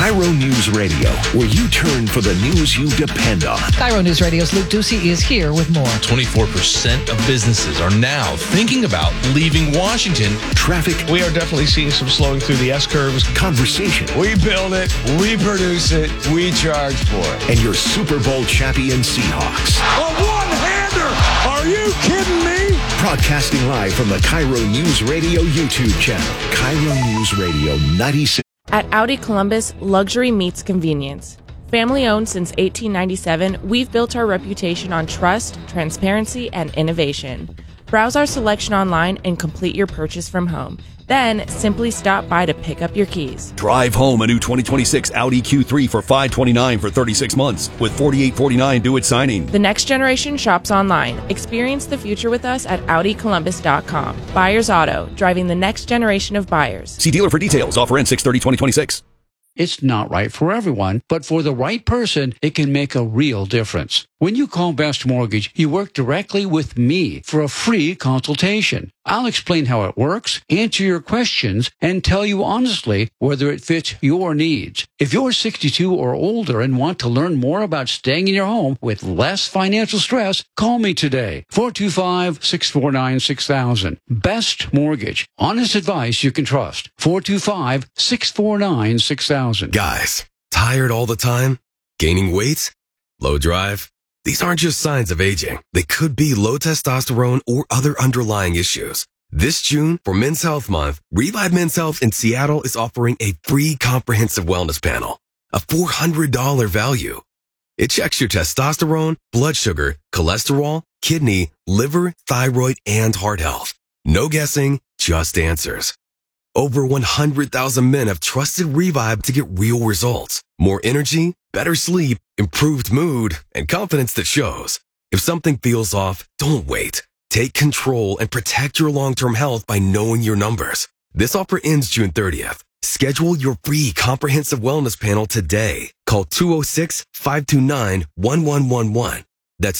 Cairo News Radio, where you turn for the news you depend on. Cairo News Radio's Luke Ducey is here with more. 24% of businesses are now thinking about leaving Washington. Traffic. We are definitely seeing some slowing through the S-curves. Conversation. We build it, we produce it, we charge for it. And your Super Bowl champion Seahawks. A one-hander! Are you kidding me? Broadcasting live from the Cairo News Radio YouTube channel. Cairo News Radio 96. At Audi Columbus, luxury meets convenience. Family owned since 1897, we've built our reputation on trust, transparency, and innovation. Browse our selection online and complete your purchase from home. Then, simply stop by to pick up your keys. Drive home a new 2026 Audi Q3 for $529 for 36 months with $4849 due at signing. The next generation shops online. Experience the future with us at AudiColumbus.com. Buyers Auto, driving the next generation of buyers. See dealer for details. Offer ends 6/30/2026. It's not right for everyone, but for the right person, it can make a real difference. When you call Best Mortgage, you work directly with me for a free consultation. I'll explain how it works, answer your questions, and tell you honestly whether it fits your needs. If you're 62 or older and want to learn more about staying in your home with less financial stress, call me today. 425-649-6000. Best Mortgage. Honest advice you can trust. 425-649-6000. Guys, tired all the time? Gaining weight? Low drive? These aren't just signs of aging. They could be low testosterone or other underlying issues. This June, for Men's Health Month, Revive Men's Health in Seattle is offering a free comprehensive wellness panel, a $400 value. It checks your testosterone, blood sugar, cholesterol, kidney, liver, thyroid, and heart health. No guessing, just answers. Over 100,000 men have trusted Revive to get real results. More energy, better sleep, improved mood, and confidence that shows. If something feels off, don't wait. Take control and protect your long-term health by knowing your numbers. This offer ends June 30th. Schedule your free comprehensive wellness panel today. Call 206-529-1111. That's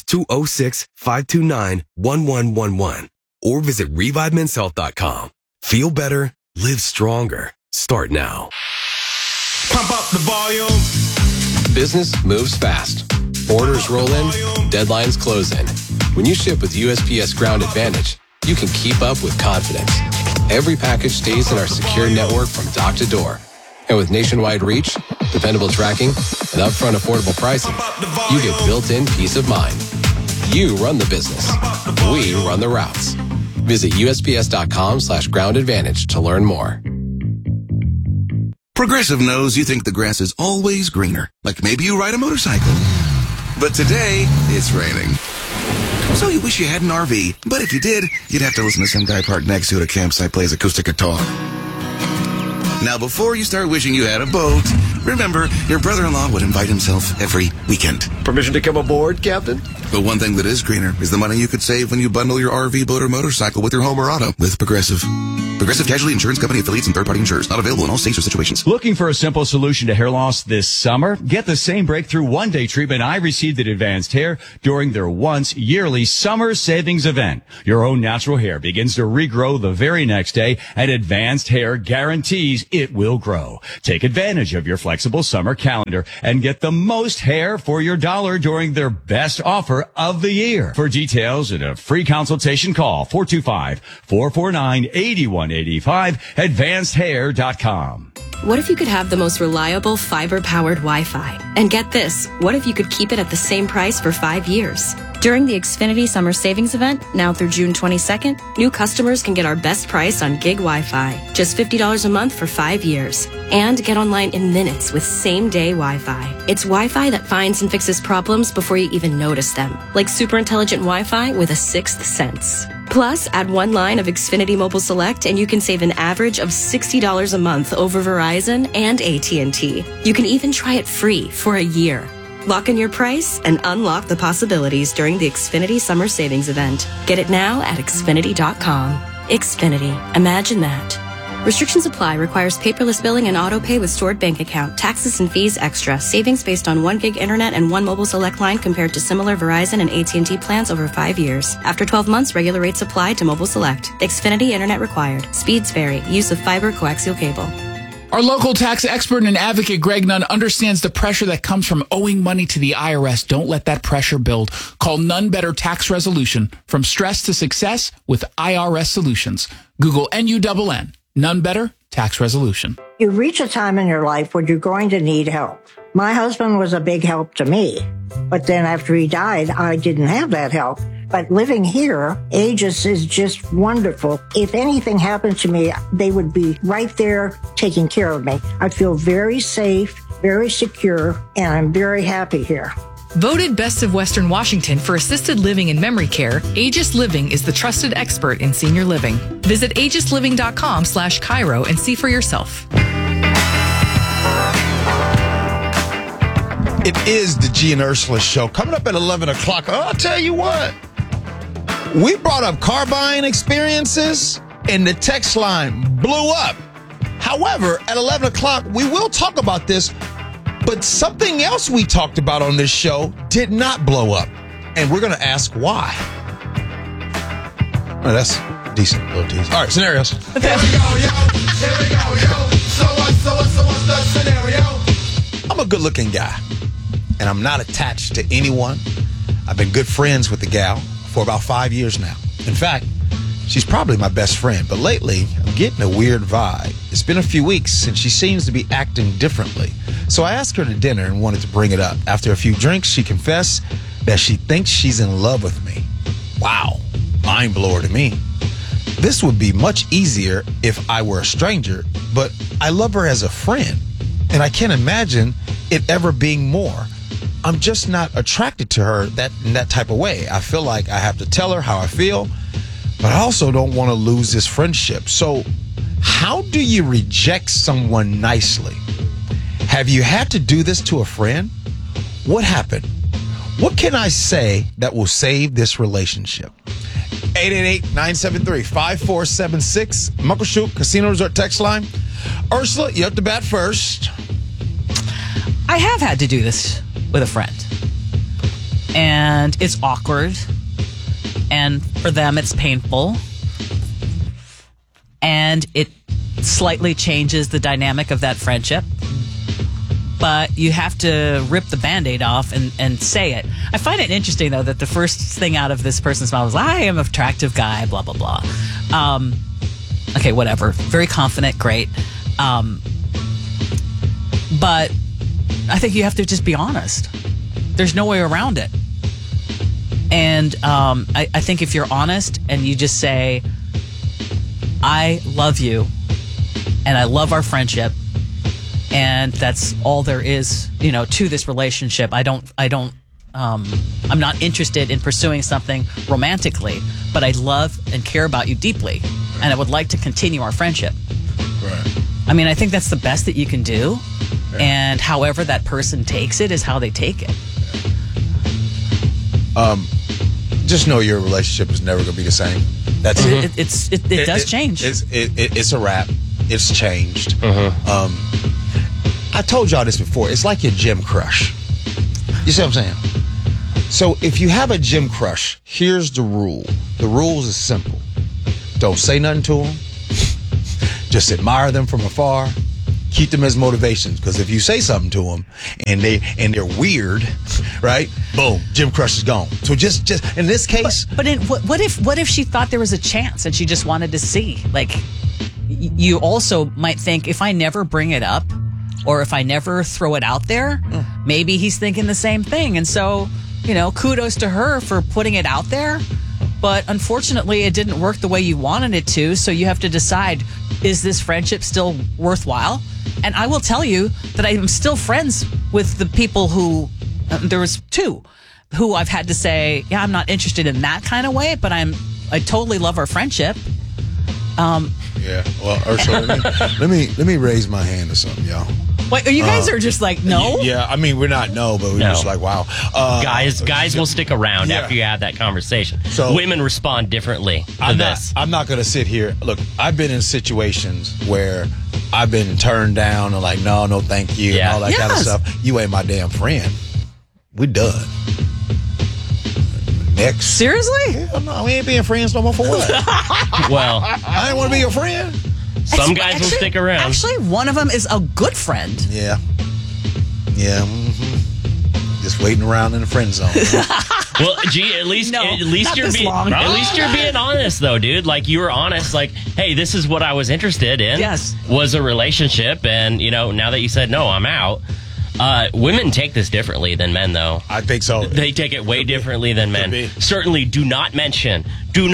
206-529-1111. Or visit ReviveMen'sHealth.com. Feel better. Live stronger. Start now. Pump up the volume. Business moves fast. Orders roll in, deadlines close in. When you ship with USPS Ground Advantage, you can keep up with confidence. Every package stays in our secure network from dock to door. And with nationwide reach, dependable tracking, and upfront affordable pricing, you get built-in peace of mind. You run the business. We run the routes. Visit USPS.com/Ground Advantage to learn more. Progressive knows you think the grass is always greener. Like maybe you ride a motorcycle. But today, it's raining. So you wish you had an RV. But if you did, you'd have to listen to some guy parked next to it at a campsite plays acoustic guitar. Now, before you start wishing you had a boat, remember, your brother-in-law would invite himself every weekend. Permission to come aboard, Captain? But one thing that is greener is the money you could save when you bundle your RV, boat, or motorcycle with your home or auto with Progressive. Progressive Casualty Insurance Company affiliates and third-party insurers. Not available in all states or situations. Looking for a simple solution to hair loss this summer? Get the same breakthrough one-day treatment I received at Advanced Hair during their once-yearly summer savings event. Your own natural hair begins to regrow the very next day, and Advanced Hair guarantees it will grow. Take advantage of your flexible summer calendar and get the most hair for your dollar during their best offer of the year. For details and a free consultation, call 425-449-8185, advancedhair.com. What if you could have the most reliable fiber-powered Wi-Fi? And get this, what if you could keep it at the same price for 5 years? During the Xfinity Summer Savings Event, now through June 22nd, new customers can get our best price on gig Wi-Fi, just $50 a month for 5 years. And get online in minutes with same-day Wi-Fi. It's Wi-Fi that finds and fixes problems before you even notice them, like super intelligent Wi-Fi with a sixth sense. Plus, add one line of Xfinity Mobile Select and you can save an average of $60 a month over Verizon and AT&T. You can even try it free for a year. Lock in your price and unlock the possibilities during the Xfinity Summer Savings Event. Get it now at Xfinity.com. Xfinity. Imagine that. Restrictions apply. Requires paperless billing and auto pay with stored bank account. Taxes and fees extra. Savings based on 1 gig internet and 1 mobile select line compared to similar Verizon and AT&T plans over 5 years. After 12 months, regular rates apply to mobile select. Xfinity internet required. Speeds vary. Use of fiber coaxial cable. Our local tax expert and advocate, Greg Nunn, understands the pressure that comes from owing money to the IRS. Don't let that pressure build. Call Nunn Better Tax Resolution. From stress to success with IRS Solutions. Google NUNN. Nunn Better Tax Resolution. You reach a time in your life where you're going to need help. My husband was a big help to me. But then after he died, I didn't have that help. But living here, Aegis is just wonderful. If anything happened to me, they would be right there taking care of me. I feel very safe, very secure, and I'm very happy here. Voted Best of Western Washington for assisted living and memory care, Aegis Living is the trusted expert in senior living. Visit aegisliving.com/Cairo and see for yourself. It is the G and Ursula Show. Coming up at 11 o'clock, I'll tell you what. We brought up car buying experiences, and the text line blew up. However, at 11 o'clock, we will talk about this, but something else we talked about on this show did not blow up, and we're going to ask why. Oh, that's decent. A little decent. All right, scenarios. Here we go, yo. Here we go, yo. So what's the scenario? I'm a good-looking guy, and I'm not attached to anyone. I've been good friends with the gal for about 5 years now. In fact, she's probably my best friend, but lately I'm getting a weird vibe. It's been a few weeks and she seems to be acting differently. So I asked her to dinner and wanted to bring it up. After a few drinks, she confessed that she thinks she's in love with me. Wow, mind blower to me. This would be much easier if I were a stranger, but I love her as a friend, and I can't imagine it ever being more. I'm just not attracted to her in that type of way. I feel like I have to tell her how I feel, but I also don't want to lose this friendship. So how do you reject someone nicely? Have you had to do this to a friend? What happened? What can I say that will save this relationship? 888-973-5476. Muckleshoot Casino Resort text line. Ursula, you have to bat first. I have had to do this with a friend, and it's awkward, and for them it's painful, and it slightly changes the dynamic of that friendship, but you have to rip the Band-Aid off and say it. I find it interesting, though, that the first thing out of this person's mouth was, I am an attractive guy, blah, blah, blah. Okay, whatever. Very confident, great. But I think you have to just be honest. There's no way around it. And I think if you're honest and you just say, I love you and I love our friendship, and that's all there is, to this relationship. I'm not interested in pursuing something romantically, but I love and care about you deeply, and I would like to continue our friendship. Right. I mean, I think that's the best that you can do. And however that person takes it is how they take it. Just know your relationship is never going to be the same. That's it. It does change. It's a wrap. It's changed. I told y'all this before. It's like your gym crush. You see what I'm saying? So if you have a gym crush, here's the rule. The rules is simple. Don't say nothing to them. Just admire them from afar. Keep them as motivations, because if you say something to them and they're weird, right? Boom, gym crush is gone. So just in this case, but what if she thought there was a chance and she just wanted to see? Like, you also might think, if I never bring it up or if I never throw it out there, maybe he's thinking the same thing. And so, kudos to her for putting it out there. But unfortunately, it didn't work the way you wanted it to. So you have to decide, is this friendship still worthwhile? And I will tell you that I am still friends with the people who, there was two, who I've had to say, yeah, I'm not interested in that kind of way, but I totally love our friendship. Yeah, well, Ursula, let me raise my hand or something, y'all. Wait, you guys are just like, no? Yeah, I mean, we're not but we're just like, wow. Guys will stick around after you have that conversation. So women respond differently to this. I'm not going to sit here. Look, I've been in situations where I've been turned down and like, no, thank you, and all that kind of stuff. You ain't my damn friend. We done. Next. Seriously? Hell no, we ain't being friends no more for what? Well, I ain't want to be your friend. Some guys will stick around. Actually, one of them is a good friend. Yeah. Just waiting around in the friend zone. Well, gee, at least you're being honest, though, dude. Like, you were honest. Like, hey, this is what I was interested in. Yes. Was a relationship, and now that you said no, I'm out. Women take this differently than men, though. I think so. They take it way differently than men. Certainly, do not mention.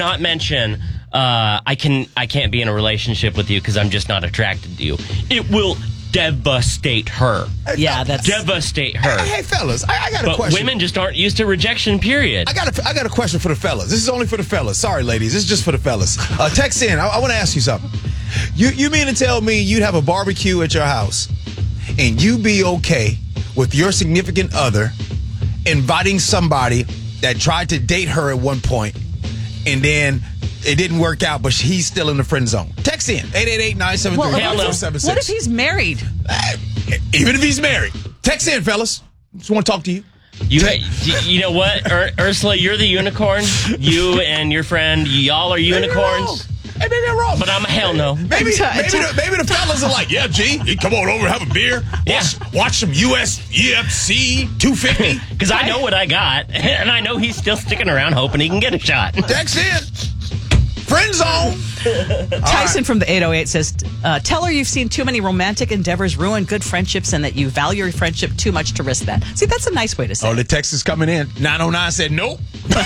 I can't be in a relationship with you because I'm just not attracted to you. It will devastate her. Yeah, that's devastate her. Hey, fellas, I got a question. But women just aren't used to rejection. Period. I got a question for the fellas. This is only for the fellas. Sorry, ladies. This is just for the fellas. Text in. I want to ask you something. You mean to tell me you'd have a barbecue at your house and you be okay with your significant other inviting somebody that tried to date her at one point and then it didn't work out, but he's still in the friend zone? Text in 888-973-9476. What if he's married? Even if he's married, text in, fellas. Just want to talk to you. You know what, Ursula? You're the unicorn. You and your friend, y'all are unicorns. Hey, maybe I'm wrong. But I'm a hell no. Maybe the fellas are like, yeah, G, you come on over, have a beer, watch some UFC 250. Because I know what I got, and I know he's still sticking around hoping he can get a shot. Text in. Friend zone. Tyson from the 808 says, tell her you've seen too many romantic endeavors ruin good friendships and that you value your friendship too much to risk that. See, that's a nice way to say it. Oh, the text is coming in. 909 said nope.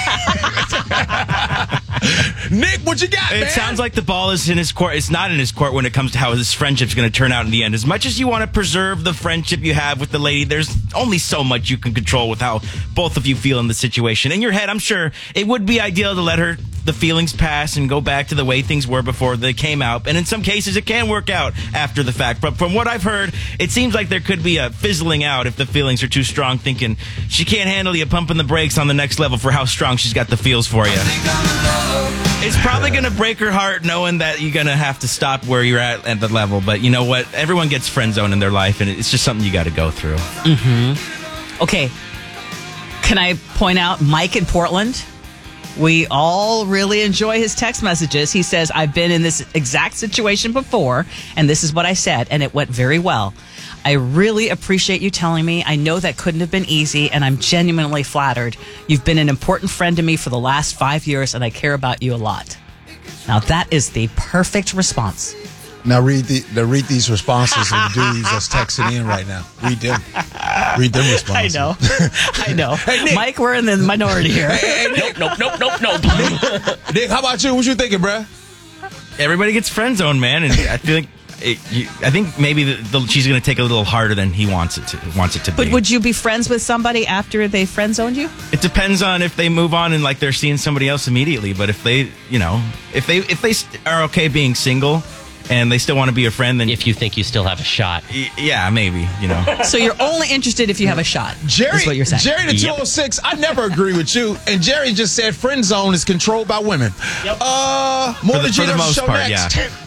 Nick, what you got, man? It sounds like the ball is in his court. It's not in his court when it comes to how this friendship's going to turn out in the end. As much as you want to preserve the friendship you have with the lady, there's only so much you can control with how both of you feel in the situation. In your head, I'm sure it would be ideal to let the feelings pass and go back to the way things were before they came out. And in some cases, it can work out after the fact. But from what I've heard, it seems like there could be a fizzling out if the feelings are too strong, thinking she can't handle you pumping the brakes on the next level for how strong she's got the feels for you. It's probably going to break her heart knowing that you're going to have to stop where you're at the level. But you know what? Everyone gets friend zone in their life, and it's just something you got to go through. Mm-hmm. Okay. Can I point out Mike in Portland? We all really enjoy his text messages. He says, I've been in this exact situation before, and this is what I said, and it went very well. I really appreciate you telling me. I know that couldn't have been easy, and I'm genuinely flattered. You've been an important friend to me for the last 5 years, and I care about you a lot. Now, that is the perfect response. Now, read these responses of the dudes that's texting in right now. Read them responses. I know. Hey, Nick. Mike, we're in the minority here. Nope. Nick, how about you? What you thinking, bruh? Everybody gets friend zoned, man, and I feel like I think maybe she's going to take it a little harder than he wants it to be. But would you be friends with somebody after they friend zoned you? It depends on if they move on and like they're seeing somebody else immediately. But if they are okay being single and they still want to be a friend, then if you think you still have a shot, yeah, maybe, So you're only interested if you have a shot. Jerry, is what you're saying. Jerry the 206. I never agree with you. And Jerry just said friend zone is controlled by women. Yep. More than for the most part, next. yeah.